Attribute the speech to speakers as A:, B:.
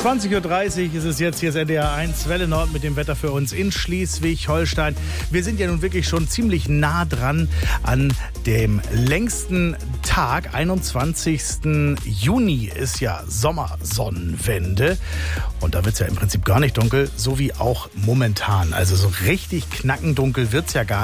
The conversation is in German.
A: 20:30 Uhr ist es jetzt. Hier ist NDR 1 Welle Nord mit dem Wetter für uns in Schleswig-Holstein. Wir sind ja nun wirklich schon ziemlich nah dran an dem längsten Tag. 21. Juni ist ja Sommersonnenwende. Und da wird es ja im Prinzip gar nicht dunkel, so wie auch momentan. Also so richtig knackendunkel wird es ja gar nicht.